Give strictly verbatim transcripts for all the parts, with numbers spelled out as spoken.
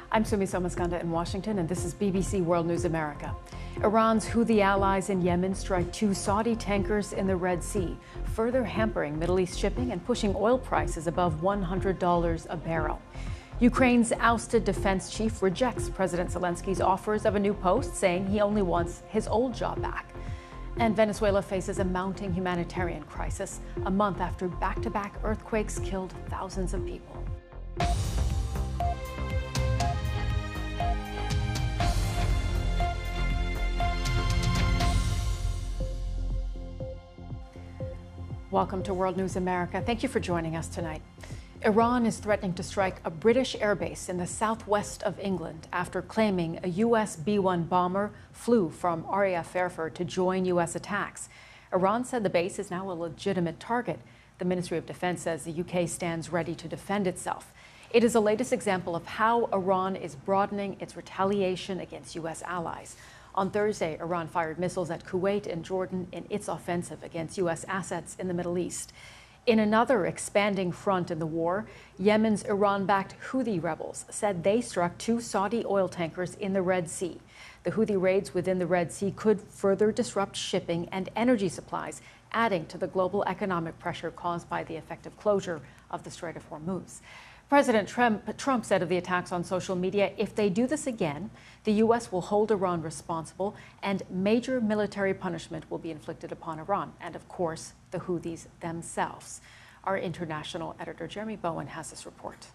I'm Sumi Somaskanda in Washington, and this is B B C World News America. Iran's Houthi allies in Yemen strike two Saudi tankers in the Red Sea, further hampering Middle East shipping and pushing oil prices above one hundred dollars a barrel. Ukraine's ousted defense chief rejects President Zelensky's offers of a new post, saying he only wants his old job back. And Venezuela faces a mounting humanitarian crisis a month after back-to-back earthquakes killed thousands of people. Welcome to World News America. Thank you for joining us tonight. Iran is threatening to strike a British airbase in the southwest of England after claiming a U S B one bomber flew from R A F Fairford to join U S attacks. Iran said the base is now a legitimate target. The Ministry of Defense says the U K stands ready to defend itself. It is the latest example of how Iran is broadening its retaliation against U S allies. On Thursday, Iran fired missiles at Kuwait and Jordan in its offensive against U S assets in the Middle East. In another expanding front in the war, Yemen's Iran-backed Houthi rebels said they struck two Saudi oil tankers in the Red Sea. The Houthi raids within the Red Sea could further disrupt shipping and energy supplies, adding to the global economic pressure caused by the effective closure of the Strait of Hormuz. President Trump, Trump said of the attacks on social media, if they do this again, the U S will hold Iran responsible and major military punishment will be inflicted upon Iran and, of course, the Houthis themselves. Our international editor, Jeremy Bowen, has this report.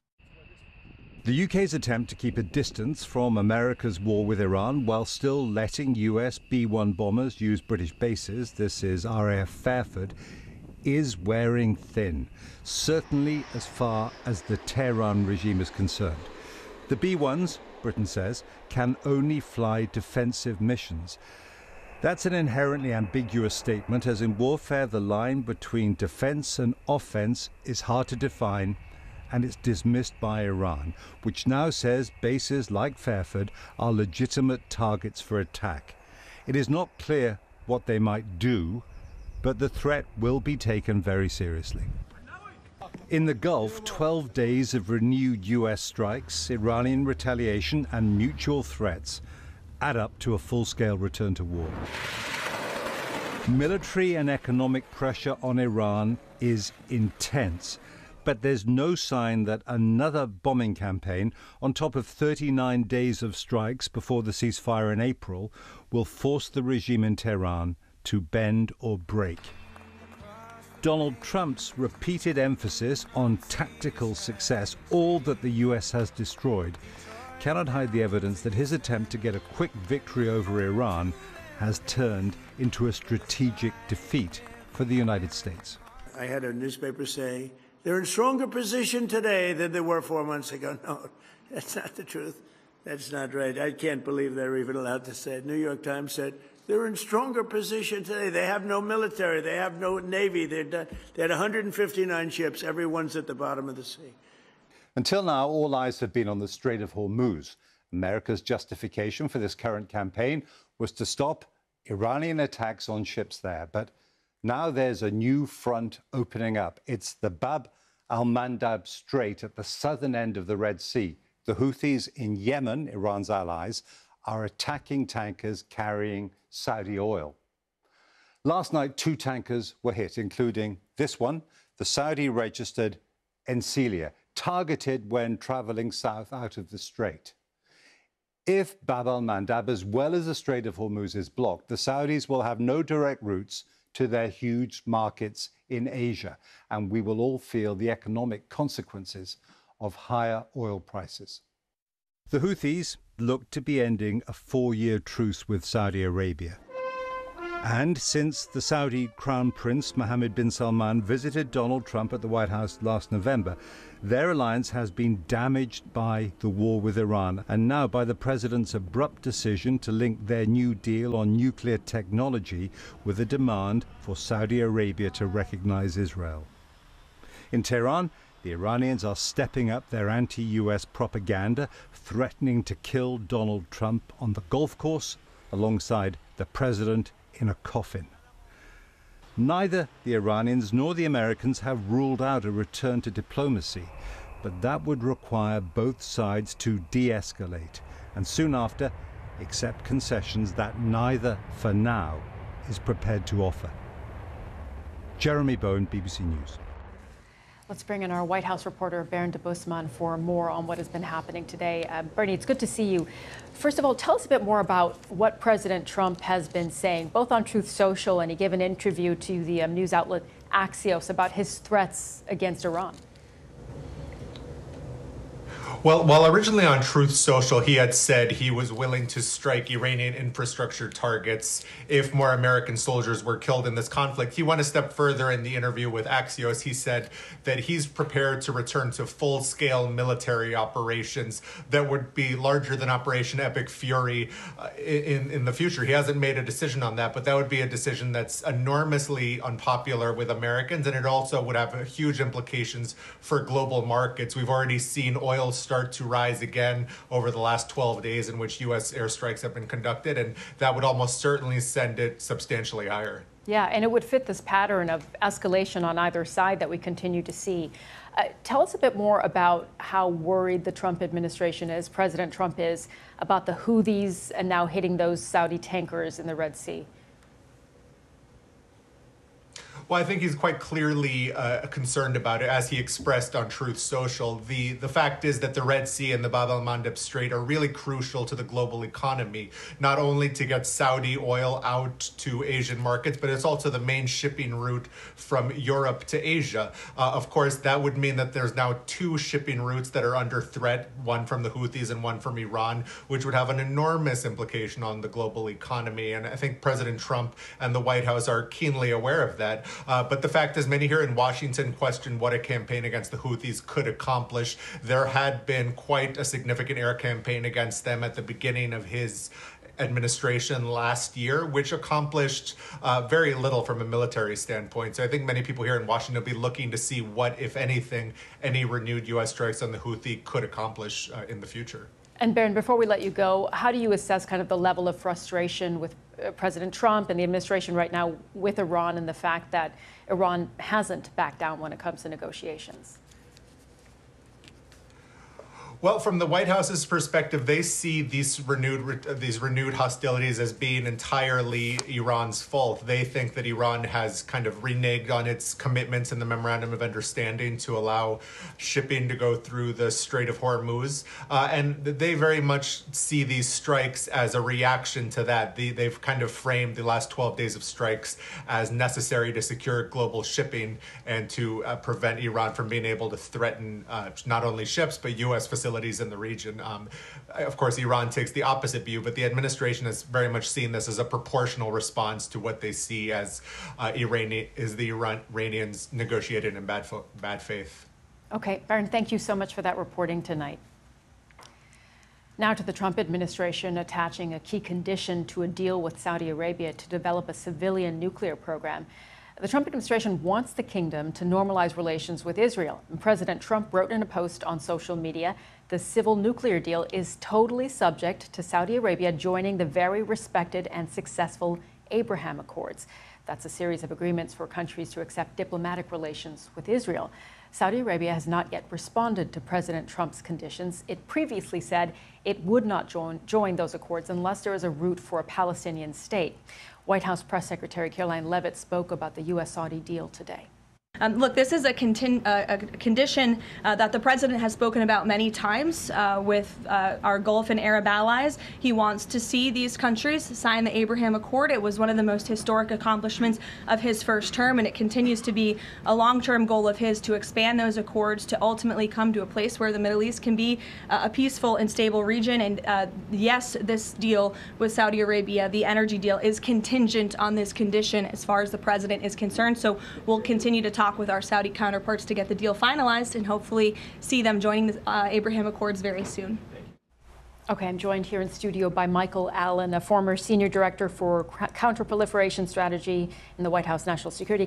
The U K's attempt to keep a distance from America's war with Iran while still letting U S B one bombers use British bases, this is R A F Fairford, is wearing thin, certainly as far as the Tehran regime is concerned. The B ones, Britain says, can only fly defensive missions. That's an inherently ambiguous statement, as in warfare the line between defense and offense is hard to define, and it's dismissed by Iran, which now says bases like Fairford are legitimate targets for attack. It is not clear what they might do, but the threat will be taken very seriously. In the Gulf, twelve days of renewed U S strikes, Iranian retaliation and mutual threats add up to a full-scale return to war. Military and economic pressure on Iran is intense, but there's no sign that another bombing campaign, on top of thirty-nine days of strikes before the ceasefire in April, will force the regime in Tehran to bend or break. Donald Trump's repeated emphasis on tactical success, all that the U S has destroyed, cannot hide the evidence that his attempt to get a quick victory over Iran has turned into a strategic defeat for the United States. I had a newspaper say, they're in stronger position today than they were four months ago. No, that's not the truth. That's not right. I can't believe they're even allowed to say it. New York Times said, they're in stronger position today. They have no military. They have no navy. They're done. They had one hundred fifty-nine ships. Everyone's at the bottom of the sea. Until now, all eyes have been on the Strait of Hormuz. America's justification for this current campaign was to stop Iranian attacks on ships there. But now there's a new front opening up. It's the Bab al-Mandab Strait at the southern end of the Red Sea. The Houthis in Yemen, Iran's allies, are attacking tankers carrying Saudi oil. Last night, two tankers were hit, including this one, the Saudi-registered Enselia, targeted when traveling south out of the strait. If Bab al-Mandab, as well as the Strait of Hormuz, is blocked, the Saudis will have no direct routes to their huge markets in Asia, and we will all feel the economic consequences of higher oil prices. The Houthis look to be ending a four-year truce with Saudi Arabia. And since the Saudi Crown Prince Mohammed bin Salman visited Donald Trump at the White House last November, their alliance has been damaged by the war with Iran and now by the president's abrupt decision to link their new deal on nuclear technology with a demand for Saudi Arabia to recognize Israel. In Tehran, the Iranians are stepping up their anti-U S propaganda, threatening to kill Donald Trump on the golf course alongside the president in a coffin. Neither the Iranians nor the Americans have ruled out a return to diplomacy, but that would require both sides to de-escalate and soon after accept concessions that neither, for now, is prepared to offer. Jeremy Bowen, B B C News. Let's bring in our White House reporter, Bernd Debusmann, for more on what has been happening today. Uh, Bernie, it's good to see you. First of all, tell us a bit more about what President Trump has been saying, both on Truth Social, and he gave an interview to the um, news outlet Axios about his threats against Iran. Well, while originally on Truth Social, he had said he was willing to strike Iranian infrastructure targets if more American soldiers were killed in this conflict, he went a step further in the interview with Axios. He said that he's prepared to return to full-scale military operations that would be larger than Operation Epic Fury uh, in, in the future. He hasn't made a decision on that, but that would be a decision that's enormously unpopular with Americans, and it also would have huge implications for global markets. We've already seen oil start to rise again over the last twelve days in which U S airstrikes have been conducted, and that would almost certainly send it substantially higher. Yeah, and it would fit this pattern of escalation on either side that we continue to see. Uh, tell us a bit more about how worried the Trump administration is, President Trump is, about the Houthis and now hitting those Saudi tankers in the Red Sea. Well, I think he's quite clearly uh, concerned about it, as he expressed on Truth Social. The the fact is that the Red Sea and the Bab el-Mandeb Strait are really crucial to the global economy, not only to get Saudi oil out to Asian markets, but it's also the main shipping route from Europe to Asia. Uh, of course, that would mean that there's now two shipping routes that are under threat, one from the Houthis and one from Iran, which would have an enormous implication on the global economy. And I think President Trump and the White House are keenly aware of that. Uh, but the fact is, many here in Washington question what a campaign against the Houthis could accomplish. There had been quite a significant air campaign against them at the beginning of his administration last year, which accomplished uh, very little from a military standpoint. So I think many people here in Washington will be looking to see what, if anything, any renewed U S strikes on the Houthi could accomplish uh, in the future. And Bernd, before we let you go, how do you assess kind of the level of frustration with uh, President Trump and the administration right now with Iran and the fact that Iran hasn't backed down when it comes to negotiations? Well, from the White House's perspective, they see these renewed these renewed hostilities as being entirely Iran's fault. They think that Iran has kind of reneged on its commitments in the Memorandum of Understanding to allow shipping to go through the Strait of Hormuz. Uh, and they very much see these strikes as a reaction to that. The, they've kind of framed the last twelve days of strikes as necessary to secure global shipping and to uh, prevent Iran from being able to threaten uh, not only ships, but U S facilities in the region. Um, of course, Iran takes the opposite view, but the administration has very much seen this as a proportional response to what they see as uh, Iranian is the Iranians negotiated in bad, bad faith. Okay, Bernd, thank you so much for that reporting tonight. Now to the Trump administration attaching a key condition to a deal with Saudi Arabia to develop a civilian nuclear program. The Trump administration wants the kingdom to normalize relations with Israel. And President Trump wrote in a post on social media, the civil nuclear deal is totally subject to Saudi Arabia joining the very respected and successful Abraham Accords. That's a series of agreements for countries to accept diplomatic relations with Israel. Saudi Arabia has not yet responded to President Trump's conditions. It previously said it would not join, join those accords unless there is a route for a Palestinian state. White House Press Secretary Caroline Leavitt spoke about the U S Saudi deal today. Um, look, this is a, contin uh, a condition uh, that the president has spoken about many times uh, with uh, our Gulf and Arab allies. He wants to see these countries sign the Abraham Accord. It was one of the most historic accomplishments of his first term, and it continues to be a long-term goal of his to expand those accords to ultimately come to a place where the Middle East can be uh, a peaceful and stable region. And uh, yes, this deal with Saudi Arabia, the energy deal, is contingent on this condition as far as the president is concerned. So we'll continue to talk with our Saudi counterparts to get the deal finalized and hopefully see them joining the uh, Abraham Accords very soon. Okay, I'm joined here in studio by Michael Allen, a former senior director for counterproliferation strategy in the White House National Security